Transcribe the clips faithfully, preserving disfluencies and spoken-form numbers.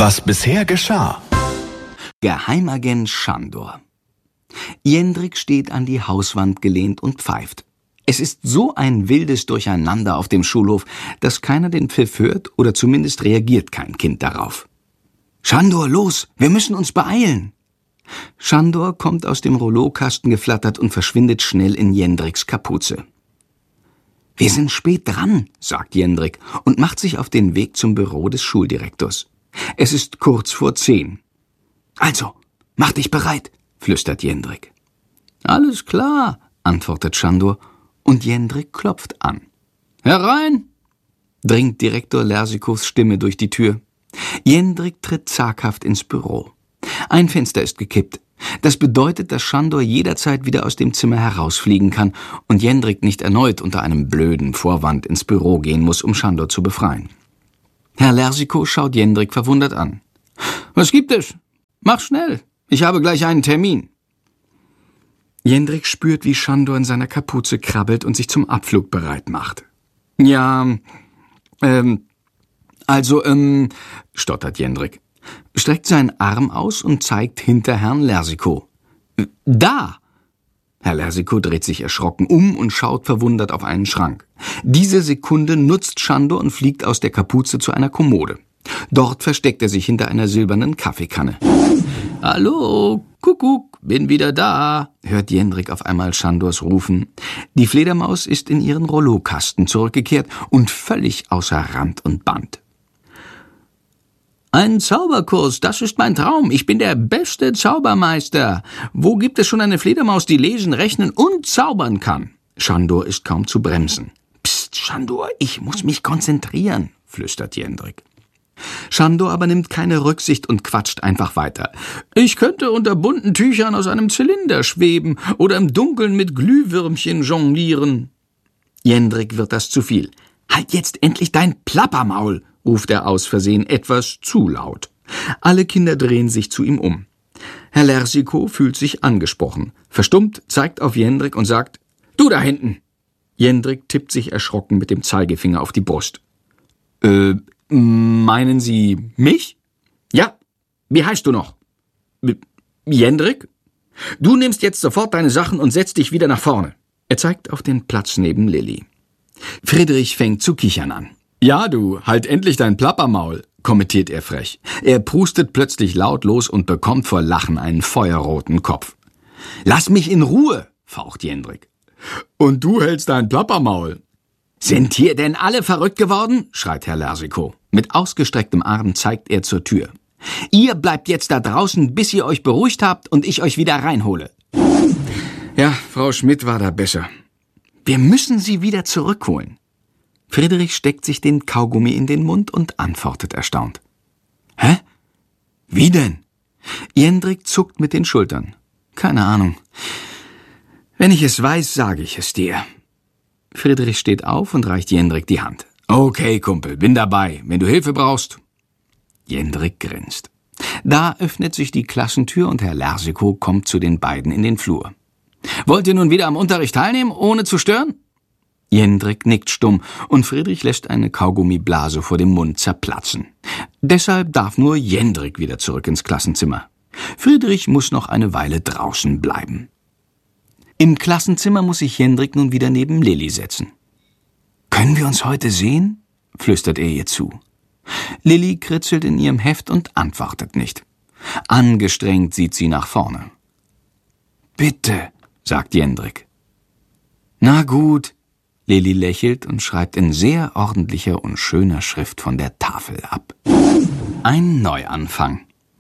Was bisher geschah. Geheimagent Schandor. Jendrik steht an die Hauswand gelehnt und pfeift. Es ist so ein wildes Durcheinander auf dem Schulhof, dass keiner den Pfiff hört oder zumindest reagiert kein Kind darauf. »Schandor, los, wir müssen uns beeilen!« Schandor kommt aus dem Rouleaukasten geflattert und verschwindet schnell in Jendriks Kapuze. »Wir sind spät dran«, sagt Jendrik und macht sich auf den Weg zum Büro des Schuldirektors. Es ist kurz vor zehn. »Also, mach dich bereit«, flüstert Jendrik. »Alles klar«, antwortet Schandor und Jendrik klopft an. »Herein«, dringt Direktor Lersikos Stimme durch die Tür. Jendrik tritt zaghaft ins Büro. Ein Fenster ist gekippt. Das bedeutet, dass Schandor jederzeit wieder aus dem Zimmer herausfliegen kann und Jendrik nicht erneut unter einem blöden Vorwand ins Büro gehen muss, um Schandor zu befreien. Herr Lersiko schaut Jendrik verwundert an. »Was gibt es? Mach schnell, ich habe gleich einen Termin.« Jendrik spürt, wie Schandor in seiner Kapuze krabbelt und sich zum Abflug bereit macht. »Ja, ähm, also, ähm«, stottert Jendrik, streckt seinen Arm aus und zeigt hinter Herrn Lersiko. »Da!« Herr Lersiko dreht sich erschrocken um und schaut verwundert auf einen Schrank. Diese Sekunde nutzt Schandor und fliegt aus der Kapuze zu einer Kommode. Dort versteckt er sich hinter einer silbernen Kaffeekanne. »Hallo, Kuckuck, bin wieder da«, hört Jendrik auf einmal Schandors rufen. Die Fledermaus ist in ihren Rouleaukasten zurückgekehrt und völlig außer Rand und Band. »Ein Zauberkurs, das ist mein Traum. Ich bin der beste Zaubermeister. Wo gibt es schon eine Fledermaus, die lesen, rechnen und zaubern kann?« Schandor ist kaum zu bremsen. »Psst, Schandor, ich muss mich konzentrieren«, flüstert Jendrik. Schandor aber nimmt keine Rücksicht und quatscht einfach weiter. »Ich könnte unter bunten Tüchern aus einem Zylinder schweben oder im Dunkeln mit Glühwürmchen jonglieren.« Jendrik wird das zu viel. »Halt jetzt endlich dein Plappermaul«, ruft er aus Versehen etwas zu laut. Alle Kinder drehen sich zu ihm um. Herr Lersiko fühlt sich angesprochen. Verstummt zeigt auf Jendrik und sagt, »Du da hinten!« Jendrik tippt sich erschrocken mit dem Zeigefinger auf die Brust. »Äh, meinen Sie mich?« »Ja, wie heißt du noch?« »Jendrik?« »Du nimmst jetzt sofort deine Sachen und setzt dich wieder nach vorne.« Er zeigt auf den Platz neben Lilli. Friedrich fängt zu kichern an. »Ja, du, halt endlich dein Plappermaul«, kommentiert er frech. Er prustet plötzlich laut los und bekommt vor Lachen einen feuerroten Kopf. »Lass mich in Ruhe«, faucht Jendrik. »Und du hältst dein Plappermaul.« »Sind hier denn alle verrückt geworden?«, schreit Herr Lersiko. Mit ausgestrecktem Arm zeigt er zur Tür. »Ihr bleibt jetzt da draußen, bis ihr euch beruhigt habt und ich euch wieder reinhole.« Ja, Frau Schmidt war da besser. »Wir müssen sie wieder zurückholen.« Friedrich steckt sich den Kaugummi in den Mund und antwortet erstaunt. »Hä? Wie denn?« Jendrik zuckt mit den Schultern. »Keine Ahnung. Wenn ich es weiß, sage ich es dir.« Friedrich steht auf und reicht Jendrik die Hand. »Okay, Kumpel, bin dabei, wenn du Hilfe brauchst.« Jendrik grinst. Da öffnet sich die Klassentür und Herr Lersiko kommt zu den beiden in den Flur. »Wollt ihr nun wieder am Unterricht teilnehmen, ohne zu stören?« Jendrik nickt stumm und Friedrich lässt eine Kaugummiblase vor dem Mund zerplatzen. Deshalb darf nur Jendrik wieder zurück ins Klassenzimmer. Friedrich muss noch eine Weile draußen bleiben. Im Klassenzimmer muss sich Jendrik nun wieder neben Lilli setzen. »Können wir uns heute sehen?«, flüstert er ihr zu. Lilli kritzelt in ihrem Heft und antwortet nicht. Angestrengt sieht sie nach vorne. »Bitte«, sagt Jendrik. »Na gut«, Lilli lächelt und schreibt in sehr ordentlicher und schöner Schrift von der Tafel ab. Ein Neuanfang.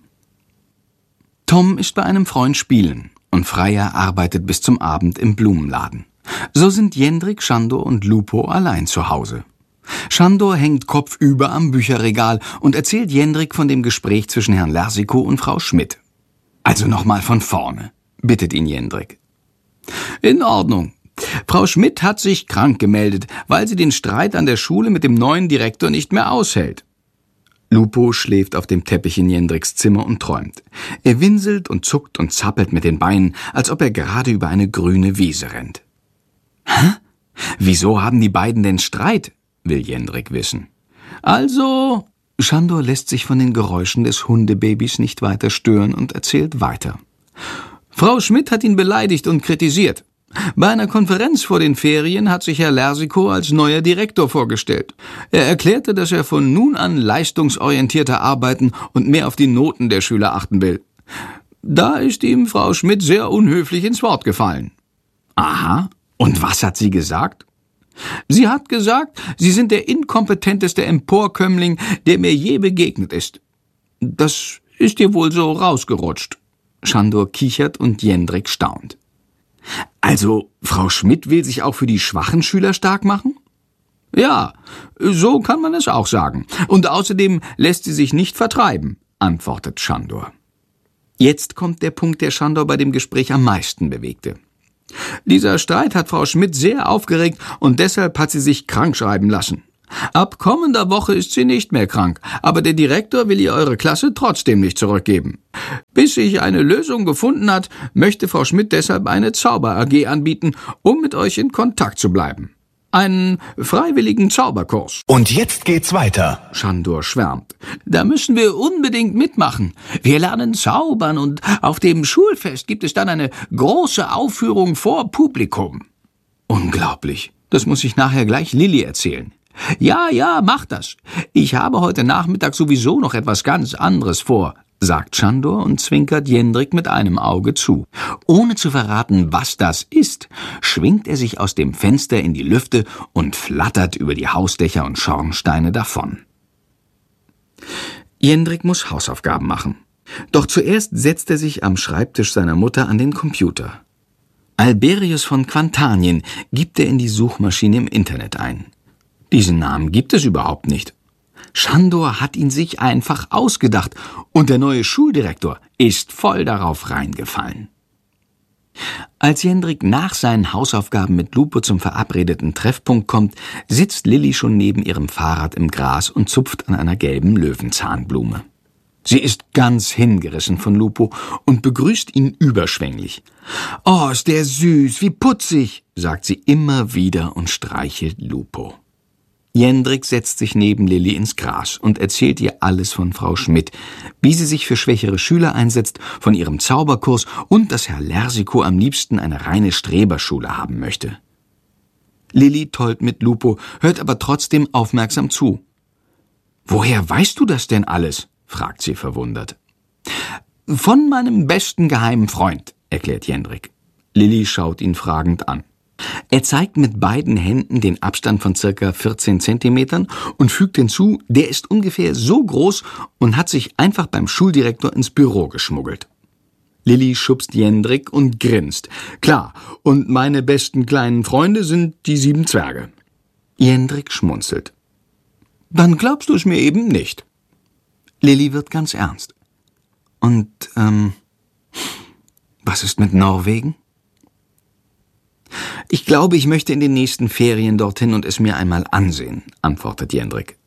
Tom ist bei einem Freund spielen und Freya arbeitet bis zum Abend im Blumenladen. So sind Jendrik, Schandor und Lupo allein zu Hause. Schandor hängt kopfüber am Bücherregal und erzählt Jendrik von dem Gespräch zwischen Herrn Lersiko und Frau Schmidt. »Also nochmal von vorne«, bittet ihn Jendrik. »In Ordnung. Frau Schmidt hat sich krank gemeldet, weil sie den Streit an der Schule mit dem neuen Direktor nicht mehr aushält.« Lupo schläft auf dem Teppich in Jendriks Zimmer und träumt. Er winselt und zuckt und zappelt mit den Beinen, als ob er gerade über eine grüne Wiese rennt. »Hä? Wieso haben die beiden denn Streit?«, will Jendrik wissen. »Also«, Schandor lässt sich von den Geräuschen des Hundebabys nicht weiter stören und erzählt weiter. Frau Schmidt hat ihn beleidigt und kritisiert. Bei einer Konferenz vor den Ferien hat sich Herr Lersico als neuer Direktor vorgestellt. Er erklärte, dass er von nun an leistungsorientierter arbeiten und mehr auf die Noten der Schüler achten will. Da ist ihm Frau Schmidt sehr unhöflich ins Wort gefallen. Aha, und was hat sie gesagt? Sie hat gesagt, Sie sind der inkompetenteste Emporkömmling, der mir je begegnet ist. Das ist ihr wohl so rausgerutscht. Schandor kichert und Jendrik staunt. Also, Frau Schmidt will sich auch für die schwachen Schüler stark machen? Ja, so kann man es auch sagen. Und außerdem lässt sie sich nicht vertreiben, antwortet Schandor. Jetzt kommt der Punkt, der Schandor bei dem Gespräch am meisten bewegte. Dieser Streit hat Frau Schmidt sehr aufgeregt und deshalb hat sie sich krank schreiben lassen. Ab kommender Woche ist sie nicht mehr krank, aber der Direktor will ihr eure Klasse trotzdem nicht zurückgeben. Bis sich eine Lösung gefunden hat, möchte Frau Schmidt deshalb eine Zauber-A G anbieten, um mit euch in Kontakt zu bleiben. Einen freiwilligen Zauberkurs. Und jetzt geht's weiter. Schandor schwärmt. Da müssen wir unbedingt mitmachen. Wir lernen zaubern und auf dem Schulfest gibt es dann eine große Aufführung vor Publikum. Unglaublich. Das muss ich nachher gleich Lilli erzählen. Ja, ja, mach das. Ich habe heute Nachmittag sowieso noch etwas ganz anderes vor, sagt Schandor und zwinkert Jendrik mit einem Auge zu. Ohne zu verraten, was das ist, schwingt er sich aus dem Fenster in die Lüfte und flattert über die Hausdächer und Schornsteine davon. Jendrik muss Hausaufgaben machen. Doch zuerst setzt er sich am Schreibtisch seiner Mutter an den Computer. Alberius von Quantanien gibt er in die Suchmaschine im Internet ein. Diesen Namen gibt es überhaupt nicht. Schandor hat ihn sich einfach ausgedacht und der neue Schuldirektor ist voll darauf reingefallen. Als Jendrik nach seinen Hausaufgaben mit Lupo zum verabredeten Treffpunkt kommt, sitzt Lilli schon neben ihrem Fahrrad im Gras und zupft an einer gelben Löwenzahnblume. Sie ist ganz hingerissen von Lupo und begrüßt ihn überschwänglich. »Oh, ist der süß, wie putzig«, sagt sie immer wieder und streichelt Lupo. Jendrik setzt sich neben Lilli ins Gras und erzählt ihr alles von Frau Schmidt, wie sie sich für schwächere Schüler einsetzt, von ihrem Zauberkurs und dass Herr Lersico am liebsten eine reine Streberschule haben möchte. Lilli tollt mit Lupo, hört aber trotzdem aufmerksam zu. »Woher weißt du das denn alles?« fragt sie verwundert. »Von meinem besten geheimen Freund«, erklärt Jendrik. Lilli schaut ihn fragend an. Er zeigt mit beiden Händen den Abstand von circa vierzehn Zentimetern und fügt hinzu, der ist ungefähr so groß und hat sich einfach beim Schuldirektor ins Büro geschmuggelt. Lilli schubst Jendrik und grinst. Klar, und meine besten kleinen Freunde sind die sieben Zwerge. Jendrik schmunzelt. Dann glaubst du es mir eben nicht. Lilli wird ganz ernst. Und, ähm, was ist mit Norwegen? Ich glaube, ich möchte in den nächsten Ferien dorthin und es mir einmal ansehen, antwortet Jendrik.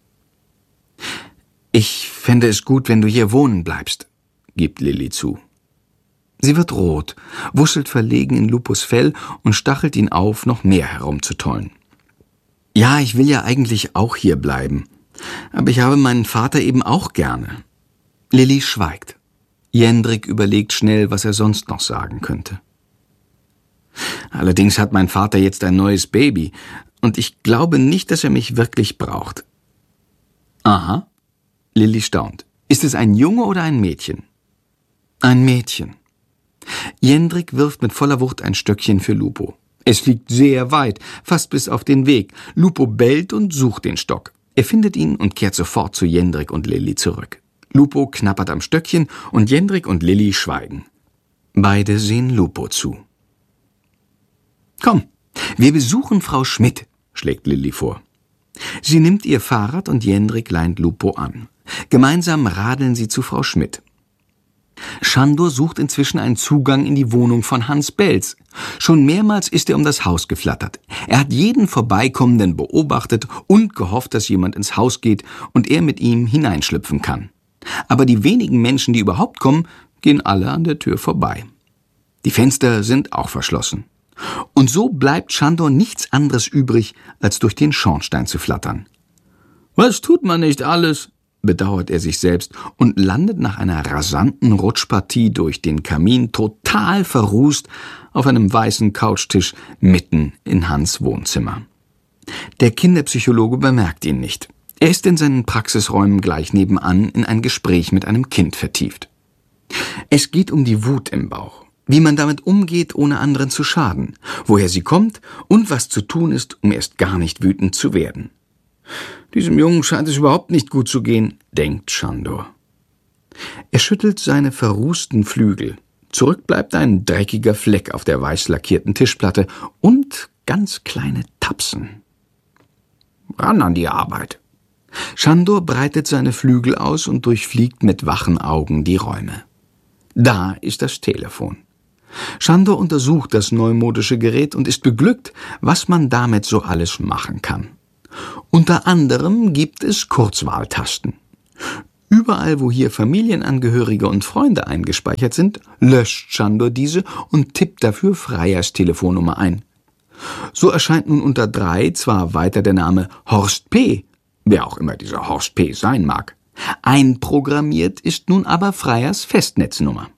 Ich fände es gut, wenn du hier wohnen bleibst, gibt Lilli zu. Sie wird rot, wuschelt verlegen in Lupos Fell und stachelt ihn auf, noch mehr herumzutollen. Ja, ich will ja eigentlich auch hier bleiben, aber ich habe meinen Vater eben auch gerne. Lilli schweigt. Jendrik überlegt schnell, was er sonst noch sagen könnte. Allerdings hat mein Vater jetzt ein neues Baby und ich glaube nicht, dass er mich wirklich braucht. Aha, Lilli staunt. Ist es ein Junge oder ein Mädchen? Ein Mädchen. Jendrik wirft mit voller Wucht ein Stöckchen für Lupo. Es fliegt sehr weit, fast bis auf den Weg. Lupo bellt und sucht den Stock. Er findet ihn und kehrt sofort zu Jendrik und Lilli zurück. Lupo knappert am Stöckchen und Jendrik und Lilli schweigen. Beide sehen Lupo zu. »Komm, wir besuchen Frau Schmidt«, schlägt Lilli vor. Sie nimmt ihr Fahrrad und Jendrik leint Lupo an. Gemeinsam radeln sie zu Frau Schmidt. Schandor sucht inzwischen einen Zugang in die Wohnung von Hans Belz. Schon mehrmals ist er um das Haus geflattert. Er hat jeden Vorbeikommenden beobachtet und gehofft, dass jemand ins Haus geht und er mit ihm hineinschlüpfen kann. Aber die wenigen Menschen, die überhaupt kommen, gehen alle an der Tür vorbei. Die Fenster sind auch verschlossen. Und so bleibt Schandor nichts anderes übrig, als durch den Schornstein zu flattern. »Was tut man nicht alles?« bedauert er sich selbst und landet nach einer rasanten Rutschpartie durch den Kamin total verrußt auf einem weißen Couchtisch mitten in Hans' Wohnzimmer. Der Kinderpsychologe bemerkt ihn nicht. Er ist in seinen Praxisräumen gleich nebenan in ein Gespräch mit einem Kind vertieft. Es geht um die Wut im Bauch, wie man damit umgeht, ohne anderen zu schaden, woher sie kommt und was zu tun ist, um erst gar nicht wütend zu werden. Diesem Jungen scheint es überhaupt nicht gut zu gehen, denkt Sándor. Er schüttelt seine verrußten Flügel. Zurück bleibt ein dreckiger Fleck auf der weiß lackierten Tischplatte und ganz kleine Tapsen. Ran an die Arbeit. Sándor breitet seine Flügel aus und durchfliegt mit wachen Augen die Räume. Da ist das Telefon. Sándor untersucht das neumodische Gerät und ist beglückt, was man damit so alles machen kann. Unter anderem gibt es Kurzwahltasten. Überall, wo hier Familienangehörige und Freunde eingespeichert sind, löscht Sándor diese und tippt dafür Freyers Telefonnummer ein. So erscheint nun unter drei zwar weiter der Name Horst P., wer auch immer dieser Horst P. sein mag. Einprogrammiert ist nun aber Freyers Festnetznummer.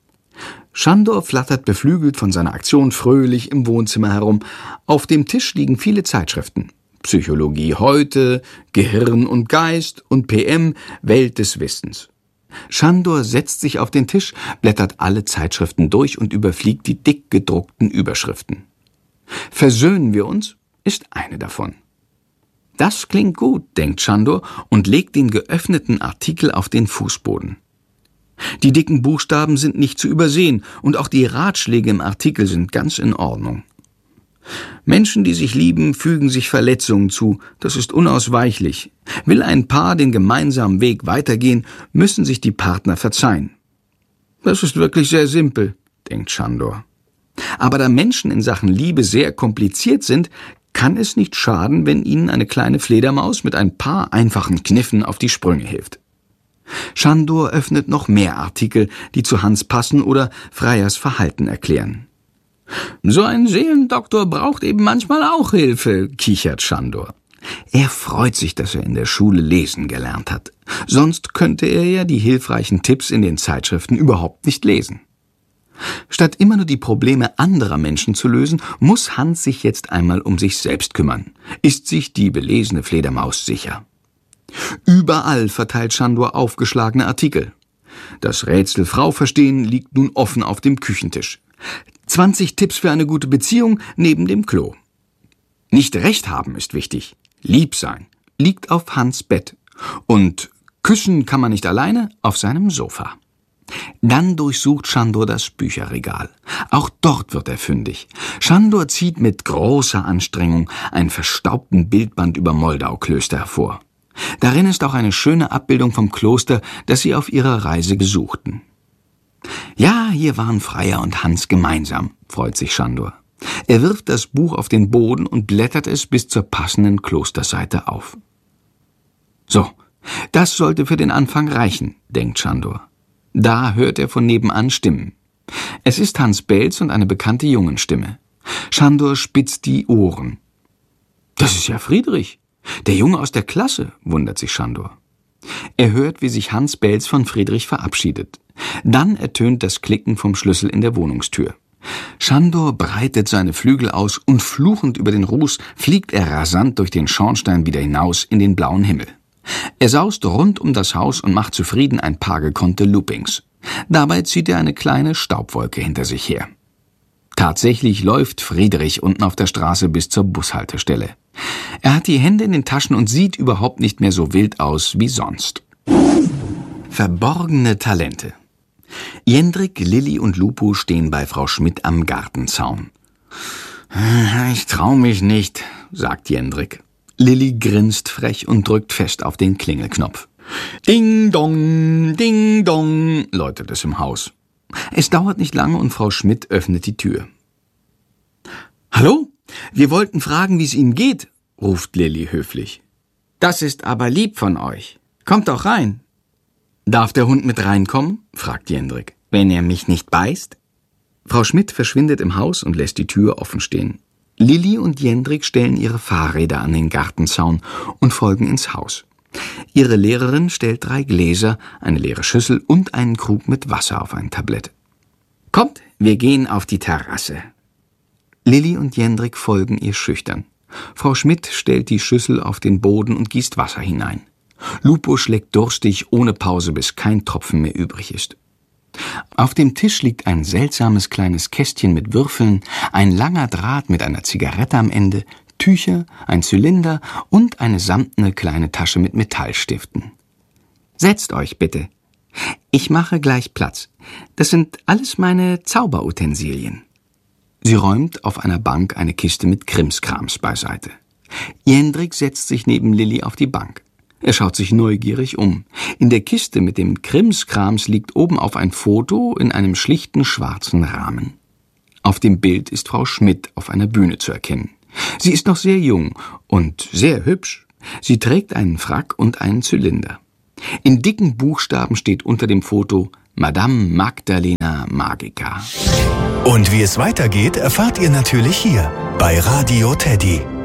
Sándor flattert beflügelt von seiner Aktion fröhlich im Wohnzimmer herum. Auf dem Tisch liegen viele Zeitschriften. Psychologie heute, Gehirn und Geist und P M, Welt des Wissens. Sándor setzt sich auf den Tisch, blättert alle Zeitschriften durch und überfliegt die dick gedruckten Überschriften. Versöhnen wir uns ist eine davon. Das klingt gut, denkt Sándor und legt den geöffneten Artikel auf den Fußboden. Die dicken Buchstaben sind nicht zu übersehen und auch die Ratschläge im Artikel sind ganz in Ordnung. Menschen, die sich lieben, fügen sich Verletzungen zu, das ist unausweichlich. Will ein Paar den gemeinsamen Weg weitergehen, müssen sich die Partner verzeihen. Das ist wirklich sehr simpel, denkt Sándor. Aber da Menschen in Sachen Liebe sehr kompliziert sind, kann es nicht schaden, wenn ihnen eine kleine Fledermaus mit ein paar einfachen Kniffen auf die Sprünge hilft. Sándor öffnet noch mehr Artikel, die zu Hans passen oder Freyers Verhalten erklären. So ein Seelendoktor braucht eben manchmal auch Hilfe, kichert Sándor. Er freut sich, dass er in der Schule lesen gelernt hat. Sonst könnte er ja die hilfreichen Tipps in den Zeitschriften überhaupt nicht lesen. Statt immer nur die Probleme anderer Menschen zu lösen, muss Hans sich jetzt einmal um sich selbst kümmern. Ist sich die belesene Fledermaus sicher? Überall verteilt Sándor aufgeschlagene Artikel. Das Rätsel Frau verstehen liegt nun offen auf dem Küchentisch. zwanzig Tipps für eine gute Beziehung neben dem Klo. Nicht recht haben ist wichtig. Lieb sein liegt auf Hans' Bett. Und küssen kann man nicht alleine auf seinem Sofa. Dann durchsucht Sándor das Bücherregal. Auch dort wird er fündig. Sándor zieht mit großer Anstrengung einen verstaubten Bildband über Moldau-Klöster hervor. Darin ist auch eine schöne Abbildung vom Kloster, das sie auf ihrer Reise besuchten. Ja, hier waren Freyer und Hans gemeinsam, freut sich Sándor. Er wirft das Buch auf den Boden und blättert es bis zur passenden Klosterseite auf. So, das sollte für den Anfang reichen, denkt Sándor. Da hört er von nebenan Stimmen. Es ist Hans Belz und eine bekannte Jungenstimme. Sándor spitzt die Ohren. Das ist ja Friedrich, der Junge aus der Klasse, wundert sich Sándor. Er hört, wie sich Hans Belz von Friedrich verabschiedet. Dann ertönt das Klicken vom Schlüssel in der Wohnungstür. Sándor breitet seine Flügel aus und fluchend über den Ruß fliegt er rasant durch den Schornstein wieder hinaus in den blauen Himmel. Er saust rund um das Haus und macht zufrieden ein paar gekonnte Loopings. Dabei zieht er eine kleine Staubwolke hinter sich her. Tatsächlich läuft Friedrich unten auf der Straße bis zur Bushaltestelle. Er hat die Hände in den Taschen und sieht überhaupt nicht mehr so wild aus wie sonst. Verborgene Talente. Jendrik, Lilli und Lupo stehen bei Frau Schmidt am Gartenzaun. »Ich trau mich nicht«, sagt Jendrik. Lilli grinst frech und drückt fest auf den Klingelknopf. »Ding dong, ding dong«, läutet es im Haus. Es dauert nicht lange und Frau Schmidt öffnet die Tür. »Hallo? Wir wollten fragen, wie es Ihnen geht«, ruft Lilli höflich. »Das ist aber lieb von euch. Kommt doch rein.« »Darf der Hund mit reinkommen?« fragt Jendrik. »Wenn er mich nicht beißt?« Frau Schmidt verschwindet im Haus und lässt die Tür offen stehen. Lilli und Jendrik stellen ihre Fahrräder an den Gartenzaun und folgen ins Haus. Ihre Lehrerin stellt drei Gläser, eine leere Schüssel und einen Krug mit Wasser auf ein Tablett. »Kommt, wir gehen auf die Terrasse.« Lilli und Jendrik folgen ihr schüchtern. Frau Schmidt stellt die Schüssel auf den Boden und gießt Wasser hinein. Lupo schlägt durstig ohne Pause, bis kein Tropfen mehr übrig ist. Auf dem Tisch liegt ein seltsames kleines Kästchen mit Würfeln, ein langer Draht mit einer Zigarette am Ende, Tücher, ein Zylinder und eine samtene kleine Tasche mit Metallstiften. »Setzt euch bitte. Ich mache gleich Platz. Das sind alles meine Zauberutensilien.« Sie räumt auf einer Bank eine Kiste mit Krimskrams beiseite. Jendrik setzt sich neben Lilli auf die Bank. Er schaut sich neugierig um. In der Kiste mit dem Krimskrams liegt oben auf ein Foto in einem schlichten schwarzen Rahmen. Auf dem Bild ist Frau Schmidt auf einer Bühne zu erkennen. Sie ist noch sehr jung und sehr hübsch. Sie trägt einen Frack und einen Zylinder. In dicken Buchstaben steht unter dem Foto Madame Magdalena Magica. Und wie es weitergeht, erfahrt ihr natürlich hier bei Radio Teddy.